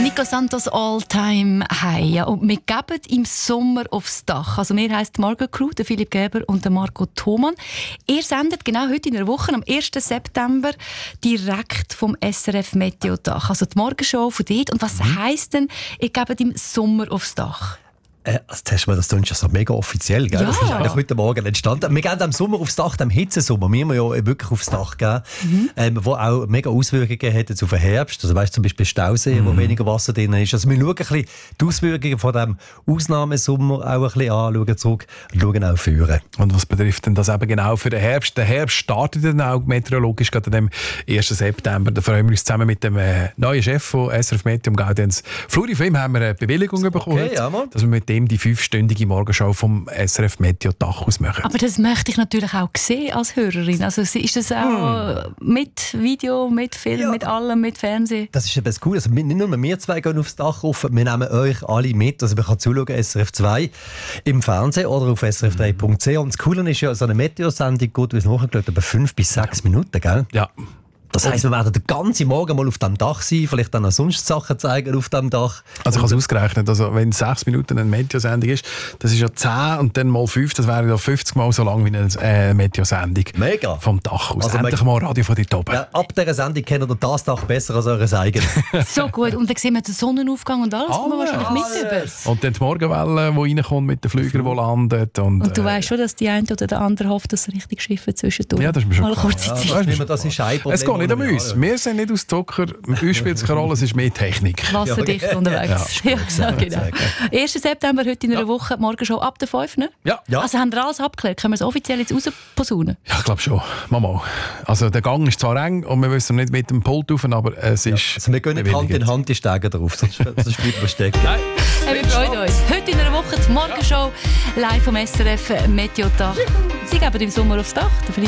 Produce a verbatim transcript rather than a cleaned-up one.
Nico Santos All-Time High. Ja, und wir geben im Sommer aufs Dach. Also mir heisst Margot Crew, der Philipp Gerber und der Marco Thoman. Ihr sendet genau heute in einer Woche, am ersten September, direkt vom S R F Meteo-Dach. Also die Morgenshow von dort. Und was mhm. heisst denn, ihr gebt im Sommer aufs Dach? Äh, also das, das klingt ja so mega offiziell, gell? Ja. Das ist eigentlich heute Morgen entstanden. Wir gehen im Sommer aufs Dach, im Hitzesommer, wir haben ja wirklich aufs Dach gegeben, mhm. ähm, wo auch mega Auswirkungen hat auf den Herbst. Also weißt, zum Beispiel Stausee, mhm. wo weniger Wasser drin ist. Also wir schauen ein bisschen die Auswirkungen von diesem Ausnahmesommer auch ein bisschen an, schauen zurück und schauen auch führen. Und was betrifft denn das eben genau für den Herbst? Der Herbst startet dann auch meteorologisch gerade am ersten September. Da freuen wir uns zusammen mit dem äh, neuen Chef von S R F Meteo, Gaudenz Fluri. Von ihm haben wir eine Bewilligung okay, bekommen, ja, dass wir mit dem die fünfstündige Morgenschau vom S R F Meteo Dach aus machen. Aber das möchte ich natürlich auch sehen als Hörerin. Also ist das auch hm. mit Video, mit Film, ja. mit allem, mit Fernsehen? Das ist eben das Coole. Also nicht nur wir zwei gehen aufs Dach rauf, wir nehmen euch alle mit. Also man kann zuschauen, S R F zwei im Fernsehen oder auf S R F drei Punkt c h. Und das Coole ist ja, so eine Meteosendung geht, wie es nachgeschaut, etwa fünf bis sechs Minuten, gell? Ja. Das heisst, wir werden den ganzen Morgen mal auf dem Dach sein, vielleicht dann auch sonst Sachen zeigen auf dem Dach. Also ich habe es ausgerechnet, also wenn sechs Minuten eine Meteosendung ist, das ist ja zehn und dann mal fünf, das wäre ja fünfzig Mal so lang wie eine äh, Meteosendung. Mega. Vom Dach aus. Also endlich mal Radio von dort oben. Ja, ab dieser Sendung kennt ihr das Dach besser als eures eigenes. So gut. Und dann sehen wir den Sonnenaufgang und alles, was wir wahrscheinlich mitnehmen. Und dann die Morgenwelle, die reinkommt mit den Flügern, die landet. Und, und du äh, weißt schon, dass die eine oder der andere hofft, dass es richtig Schiffe zwischendurch. Ja, das ist mir schon mal klar. kurze Ja, Zeit. das, das ist ein es geht nicht um uns. Wir sind nicht aus Zucker. Uns spielt es keine Rolle, es ist mehr Technik. Wasserdicht ja, unterwegs. Ja, ja, genau. ersten September, heute in einer ja. Woche, morgen schon ab der fünf, ne? Ja. ja. Also haben wir alles abgeklärt? Können wir es offiziell jetzt rausposaunen? Ja, ich glaube schon. Mal, mal. Also der Gang ist zwar eng und wir müssen nicht mit dem Pult rauf, aber es ist... Ja. Also wir gehen nicht Hand in Hand die Stege drauf, sonst, sonst bleibt man stecken. Nein. Hey, wir freuen uns. Heute in einer Woche die Morgenshow live vom S R F Meteo-Dach. Sie geben im Sommer aufs Dach.